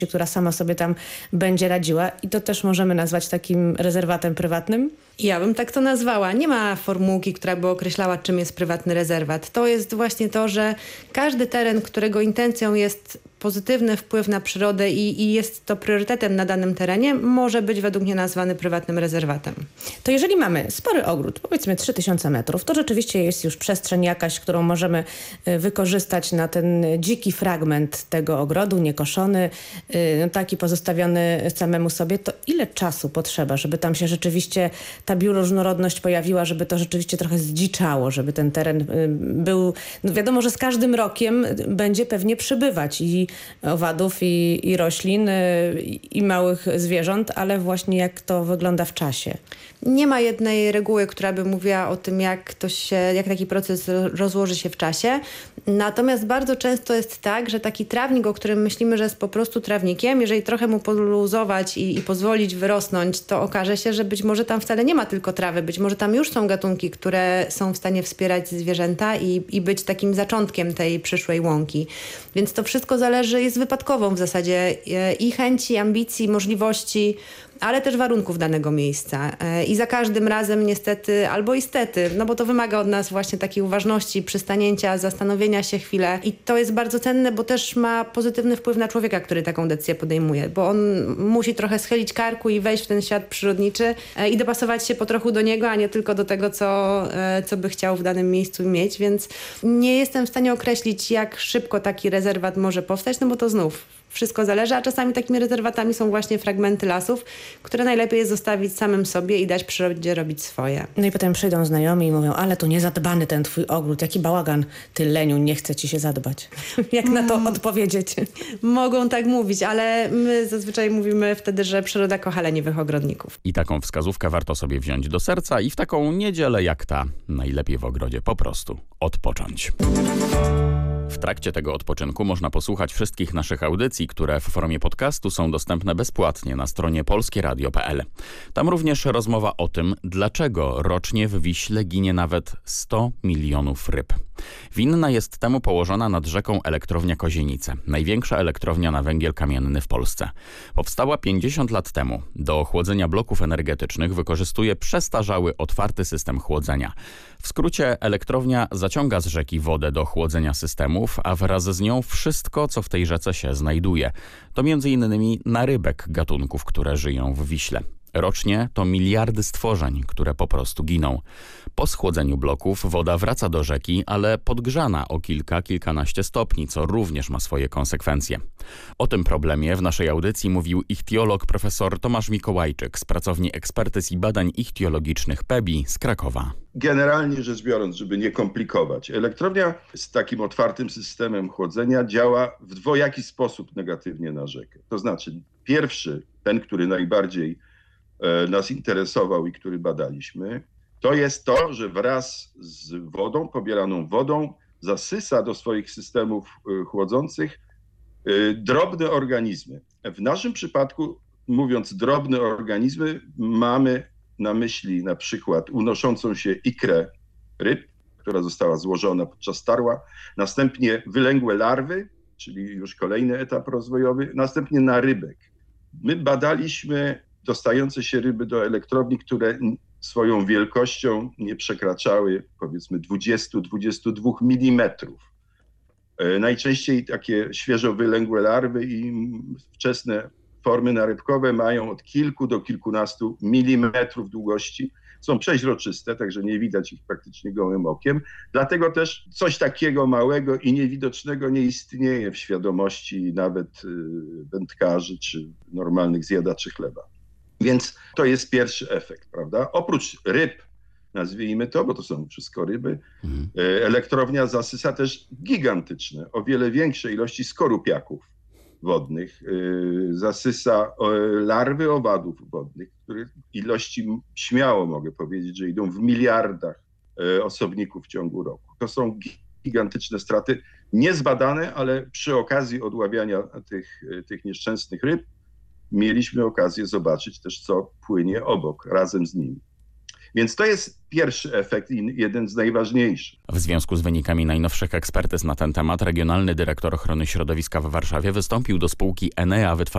która sama sobie tam będzie radziła i to też możemy nazwać takim rezerwatem prywatnym? Ja bym tak to nazwała. Nie ma formułki, która by określała, czym jest prywatny rezerwat. To jest właśnie to, że każdy teren, którego intencją jest pozytywny wpływ na przyrodę i jest to priorytetem na danym terenie, może być według mnie nazwany prywatnym rezerwatem. To jeżeli mamy spory ogród, powiedzmy 3000 metrów, to rzeczywiście jest już przestrzeń jakaś, którą możemy wykorzystać na ten dziki fragment tego ogrodu, niekoszony, taki pozostawiony samemu sobie. To ile czasu potrzeba, żeby tam się rzeczywiście ta bioróżnorodność pojawiła, żeby to rzeczywiście trochę zdziczało, żeby ten teren był... No wiadomo, że z każdym rokiem będzie pewnie przybywać i owadów, i roślin, i małych zwierząt, ale właśnie jak to wygląda w czasie? Nie ma jednej reguły, która by mówiła o tym, jak taki proces rozłoży się w czasie. Natomiast bardzo często jest tak, że taki trawnik, o którym myślimy, że jest po prostu trawnikiem, jeżeli trochę mu poluzować i pozwolić wyrosnąć, to okaże się, że być może tam wcale nie ma tylko trawy. Być może tam już są gatunki, które są w stanie wspierać zwierzęta i być takim zaczątkiem tej przyszłej łąki. Więc to wszystko jest wypadkową w zasadzie i chęci, ambicji, możliwości, ale też warunków danego miejsca. I za każdym razem niestety, albo istety, no bo to wymaga od nas właśnie takiej uważności, przystanięcia, zastanowienia się chwilę. I to jest bardzo cenne, bo też ma pozytywny wpływ na człowieka, który taką decyzję podejmuje, bo on musi trochę schylić karku i wejść w ten świat przyrodniczy i dopasować się po trochu do niego, a nie tylko do tego, co by chciał w danym miejscu mieć. Więc nie jestem w stanie określić, jak szybko taki rezerwat może powstać, no bo to znów wszystko zależy, a czasami takimi rezerwatami są właśnie fragmenty lasów, które najlepiej jest zostawić samym sobie i dać przyrodzie robić swoje. No i potem przyjdą znajomi i mówią, ale to niezadbany ten twój ogród, jaki bałagan, ty leniu, nie chce ci się zadbać. Jak na to odpowiedzieć? Mogą tak mówić, ale my zazwyczaj mówimy wtedy, że przyroda kocha leniwych ogrodników. I taką wskazówkę warto sobie wziąć do serca i w taką niedzielę jak ta, najlepiej w ogrodzie po prostu odpocząć. W trakcie tego odpoczynku można posłuchać wszystkich naszych audycji, które w formie podcastu są dostępne bezpłatnie na stronie polskieradio.pl. Tam również rozmowa o tym, dlaczego rocznie w Wiśle ginie nawet 100 milionów ryb. Winna jest temu położona nad rzeką elektrownia Kozienice, największa elektrownia na węgiel kamienny w Polsce. Powstała 50 lat temu. Do chłodzenia bloków energetycznych wykorzystuje przestarzały, otwarty system chłodzenia. W skrócie elektrownia zaciąga z rzeki wodę do chłodzenia systemów, a wraz z nią wszystko, co w tej rzece się znajduje. To m.in. narybek gatunków, które żyją w Wiśle. Rocznie to miliardy stworzeń, które po prostu giną. Po schłodzeniu bloków woda wraca do rzeki, ale podgrzana o kilkanaście stopni, co również ma swoje konsekwencje. O tym problemie w naszej audycji mówił ichtiolog profesor Tomasz Mikołajczyk z pracowni ekspertyz i badań ichtiologicznych PEBI z Krakowa. Generalnie rzecz biorąc, żeby nie komplikować, elektrownia z takim otwartym systemem chłodzenia działa w dwojaki sposób negatywnie na rzekę. To znaczy pierwszy, ten, który najbardziej nas interesował i który badaliśmy, to jest to, że wraz z wodą, pobieraną wodą, zasysa do swoich systemów chłodzących drobne organizmy. W naszym przypadku, mówiąc drobne organizmy, mamy na myśli na przykład unoszącą się ikrę ryb, która została złożona podczas tarła, następnie wylęgłe larwy, czyli już kolejny etap rozwojowy, następnie narybek. My badaliśmy dostające się ryby do elektrowni, które swoją wielkością nie przekraczały powiedzmy 20-22 mm. Najczęściej takie świeżo wylęgłe larwy i wczesne formy narybkowe mają od kilku do kilkunastu milimetrów długości. Są przeźroczyste, także nie widać ich praktycznie gołym okiem. Dlatego też coś takiego małego i niewidocznego nie istnieje w świadomości nawet wędkarzy czy normalnych zjadaczy chleba. Więc to jest pierwszy efekt, prawda? Oprócz ryb, nazwijmy to, bo to są wszystko ryby, elektrownia zasysa też gigantyczne, o wiele większe ilości skorupiaków wodnych. Zasysa larwy owadów wodnych, których ilości śmiało mogę powiedzieć, że idą w miliardach osobników w ciągu roku. To są gigantyczne straty, niezbadane, ale przy okazji odławiania tych nieszczęsnych ryb mieliśmy okazję zobaczyć też, co płynie obok, razem z nimi. Więc to jest pierwszy efekt i jeden z najważniejszych. W związku z wynikami najnowszych ekspertyz na ten temat regionalny dyrektor ochrony środowiska w Warszawie wystąpił do spółki Enea